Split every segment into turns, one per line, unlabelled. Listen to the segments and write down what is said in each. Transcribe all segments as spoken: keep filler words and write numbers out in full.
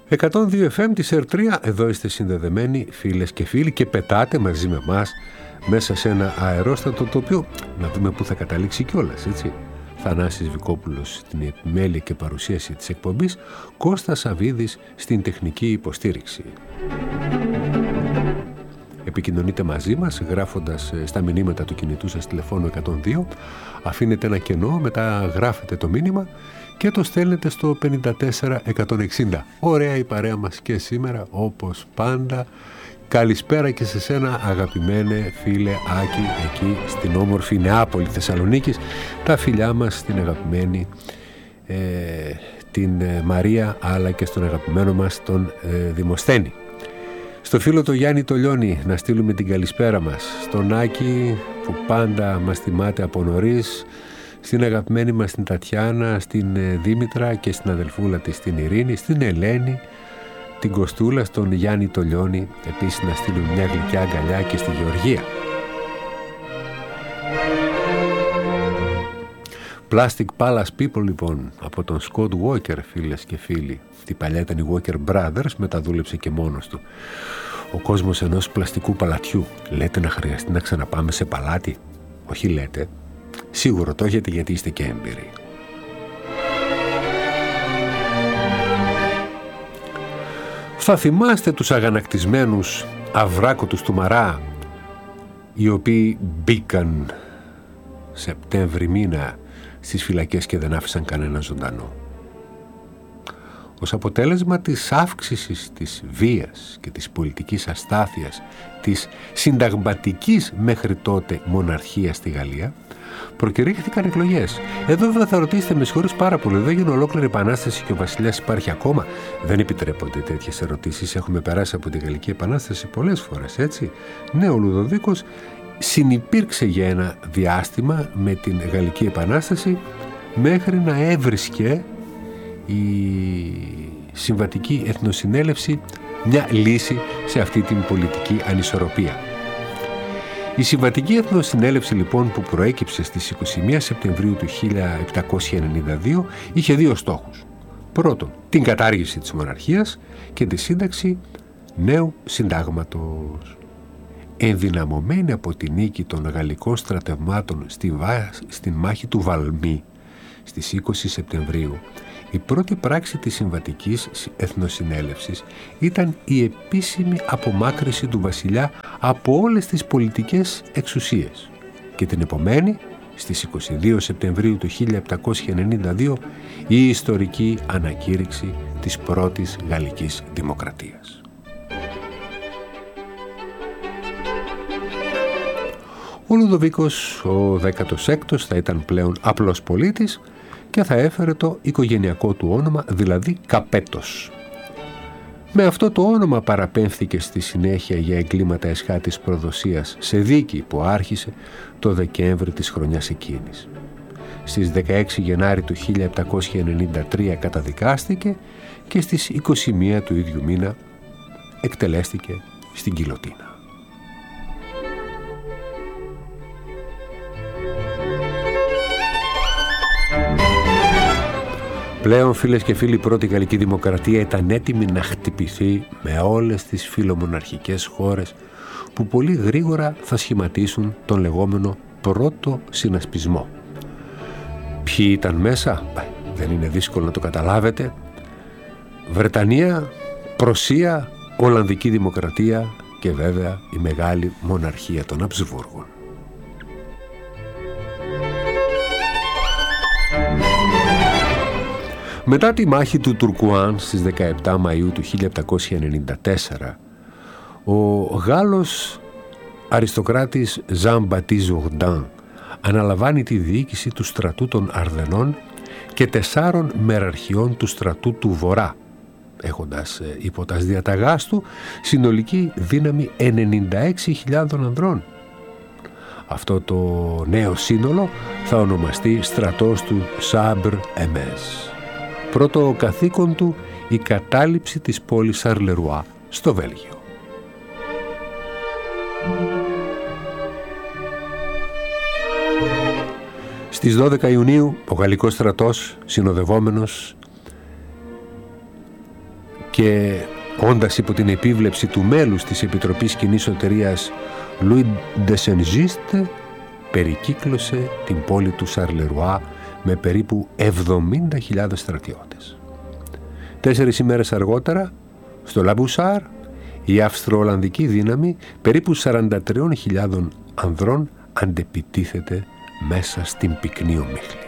εκατόν δύο εφ εμ της ερ τρία, εδώ είστε συνδεδεμένοι φίλες και φίλοι και πετάτε μαζί με μας μέσα σε ένα αερόστατο το οποίο να δούμε πού θα καταλήξει κιόλας, έτσι. Θανάσης Βικόπουλος στην επιμέλεια και παρουσίαση της εκπομπής, Κώστας Σαβίδης στην τεχνική υποστήριξη. Επικοινωνείτε μαζί μας γράφοντας στα μηνύματα του κινητού σας τηλεφώνου εκατόν δύο, αφήνετε ένα κενό, μετά γράφετε το μήνυμα και το στέλνετε στο πενήντα τέσσερα εκατόν εξήντα. Ωραία η παρέα μας και σήμερα, όπως πάντα. Καλησπέρα και σε σένα, αγαπημένε φίλε Άκη, εκεί στην όμορφη Νεάπολη Θεσσαλονίκης. Τα φιλιά μας στην αγαπημένη ε, την ε, Μαρία, αλλά και στον αγαπημένο μας τον ε, Δημοσθένη. Στο φίλο το Γιάννη το Λιώνη να στείλουμε την καλησπέρα μας. Στον Άκη που πάντα μας θυμάται από νωρίς, στην αγαπημένη μας την Τατιάνα, στην ε, Δήμητρα και στην αδελφούλα της την Ειρήνη, στην Ελένη, την Κωστούλα, στον Γιάννη το Λιώνη, επίσης να στείλουμε μια γλυκιά αγκαλιά και στη Γεωργία. Plastic Palace People λοιπόν, από τον Scott Walker, φίλες και φίλοι. Την παλιά ήταν οι Walker Brothers, μετά δούλεψε και μόνος του. Ο κόσμος ενός πλαστικού παλατιού. Λέτε να χρειαστεί να ξαναπάμε σε παλάτι? Όχι λέτε. Σίγουρο το έχετε γιατί είστε και έμπειροι. Θα θυμάστε τους αγανακτισμένους αυράκωτους του Μαρά, οι οποίοι μπήκαν Σεπτέμβρη μήνα στις φυλακές και δεν άφησαν κανένα ζωντανό. Ως αποτέλεσμα της αύξησης της βίας και της πολιτικής αστάθειας της συνταγματικής μέχρι τότε μοναρχίας στη Γαλλία, προκηρύχθηκαν εκλογές. Εδώ βέβαια θα ρωτήσετε, με συγχωρείς πάρα πολύ, εδώ έγινε ολόκληρη επανάσταση και ο βασιλιάς υπάρχει ακόμα? Δεν επιτρέπονται τέτοιες ερωτήσεις. Έχουμε περάσει από τη Γαλλική Επανάσταση πολλές φορές, έτσι. Ναι, ο Λουδοβίκος συνυπήρξε για ένα διάστημα με την Γαλλική Επανάσταση μέχρι να έβρισκε η Συμβατική Εθνοσυνέλευση μια λύση σε αυτή την πολιτική ανισορροπία. Η Συμβατική Εθνοσυνέλευση λοιπόν που προέκυψε στις είκοσι μία Σεπτεμβρίου του χίλια επτακόσια ενενήντα δύο είχε δύο στόχους. Πρώτον, την κατάργηση της μοναρχίας και τη σύνταξη νέου συντάγματος. Ενδυναμωμένη από τη νίκη των γαλλικών στρατευμάτων στη βά... στην μάχη του Βαλμή στις είκοσι Σεπτεμβρίου, η πρώτη πράξη της Συμβατικής Εθνοσυνέλευσης ήταν η επίσημη απομάκρυνση του βασιλιά από όλες τις πολιτικές εξουσίες και την επομένη, στις είκοσι δύο Σεπτεμβρίου του χίλια επτακόσια ενενήντα δύο, η ιστορική ανακήρυξη της πρώτης γαλλικής δημοκρατίας. Ο Λουδοβίκος ο δέκατος έκτος θα ήταν πλέον απλός πολίτης και θα έφερε το οικογενειακό του όνομα, δηλαδή Καπέτος. Με αυτό το όνομα παραπέμφθηκε στη συνέχεια για εγκλήματα εσχάτης προδοσίας σε δίκη που άρχισε το Δεκέμβρη της χρονιάς εκείνης. Στις δεκαέξι Γενάρη του χίλια επτακόσια ενενήντα τρία καταδικάστηκε και στις είκοσι μία του ίδιου μήνα εκτελέστηκε στην γκιλοτίνα. Πλέον, φίλες και φίλοι, η πρώτη γαλλική δημοκρατία ήταν έτοιμη να χτυπηθεί με όλες τις φιλομοναρχικές χώρες που πολύ γρήγορα θα σχηματίσουν τον λεγόμενο πρώτο συνασπισμό. Ποιοι ήταν μέσα? Δεν είναι δύσκολο να το καταλάβετε. Βρετανία, Πρωσία, Ολλανδική Δημοκρατία και βέβαια η μεγάλη μοναρχία των Αψβούργων. Μετά τη μάχη του Τουρκουάν στις δεκαεπτά Μαΐου του χίλια επτακόσια ενενήντα τέσσερα, ο Γάλλος αριστοκράτης Ζαν Μπατί Ζουρντάν αναλαμβάνει τη διοίκηση του στρατού των Αρδενών και τεσσάρων μεραρχιών του στρατού του Βορρά, έχοντας υπό τας διαταγάς του συνολική δύναμη ενενήντα έξι χιλιάδων ανδρών. Αυτό το νέο σύνολο θα ονομαστεί στρατός του Σάμπρ Εμές. Πρώτο καθήκον του η κατάληψη της πόλης Σαρλερουά στο Βέλγιο. Στις δώδεκα Ιουνίου ο γαλλικός στρατός, συνοδευόμενος και όντας υπό την επίβλεψη του μέλους της Επιτροπής Κοινής Σωτηρίας Louis de Saint-Just, περικύκλωσε την πόλη του Σαρλερουά με περίπου εβδομήντα χιλιάδες στρατιώτες. Τέσσερις ημέρες αργότερα, στο Λαμπουσάρ, η Αυστρο-Ολλανδική δύναμη περίπου σαράντα τρεις χιλιάδες ανδρών αντεπιτίθεται μέσα στην πυκνή ομίχλη.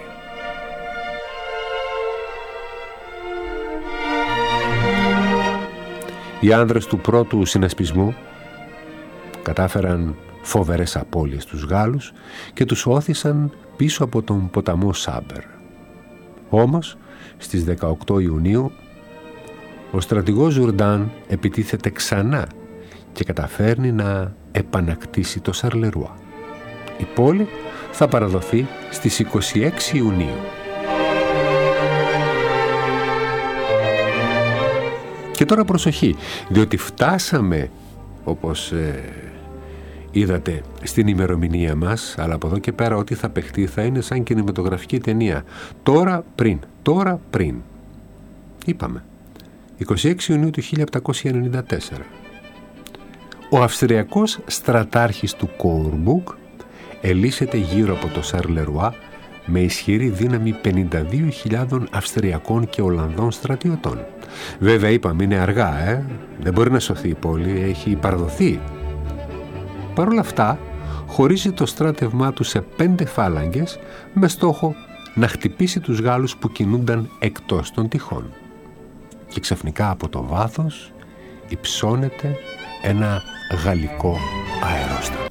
Οι άνδρες του πρώτου συνασπισμού κατάφεραν φοβερές απώλειες στους Γάλλους και τους όθησαν πίσω από τον ποταμό Σάμπερ. Όμως, στις δεκαοκτώ Ιουνίου, ο στρατηγός Ζουρντάν επιτίθεται ξανά και καταφέρνει να επανακτήσει το Σαρλερουά. Η πόλη θα παραδοθεί στις είκοσι έξι Ιουνίου. Και τώρα προσοχή, διότι φτάσαμε, όπως ε, είδατε, στην ημερομηνία μας, αλλά από εδώ και πέρα ό,τι θα παιχτεί θα είναι σαν κινηματογραφική ταινία. Τώρα πριν, τώρα πριν. Είπαμε, είκοσι έξι Ιουνίου του χίλια επτακόσια ενενήντα τέσσερα. Ο Αυστριακός στρατάρχης του Κόουρμπουγκ ελύσεται γύρω από το Σαρλερουά με ισχυρή δύναμη πενήντα δύο χιλιάδες Αυστριακών και Ολλανδών στρατιωτών. Βέβαια, είπαμε, είναι αργά, ε? δεν μπορεί να σωθεί η πόλη, έχει παραδοθεί. Παρ' όλα αυτά, χωρίζει το στράτευμά του σε πέντε φάλαγγες με στόχο να χτυπήσει τους Γάλλους που κινούνταν εκτός των τυχών. Και ξαφνικά από το βάθος υψώνεται ένα γαλλικό αερόστατο.